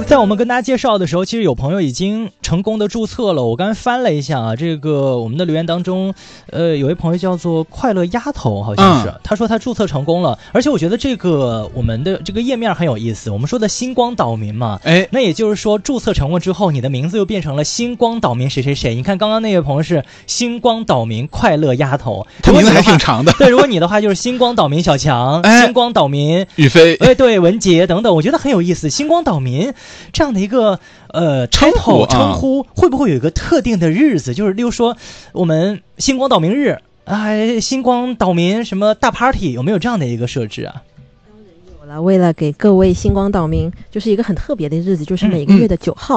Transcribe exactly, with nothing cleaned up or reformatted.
在我们跟大家介绍的时候，其实有朋友已经成功的注册了。我刚才翻了一下啊，这个我们的留言当中，呃，有一朋友叫做快乐丫头，好像是、嗯、他说他注册成功了。而且我觉得这个我们的这个页面很有意思。我们说的星光岛民嘛，哎，那也就是说注册成功之后，你的名字又变成了星光岛民谁谁谁。你看刚刚那位朋友是星光岛民快乐丫头， 他名字还挺长的。 对，如果你的话就是星光岛民小强、哎、星光岛民宇飞， 哎，对，文杰等等，我觉得很有意思。星光岛民这样的一个呃称呼称呼，会不会有一个特定的日子？就是例如说我们星光岛民日啊，星光岛民什么大 party， 有没有这样的一个设置啊？ 当然有了，为了给各位星光岛民就是一个很特别的日子，就是每个月的九号。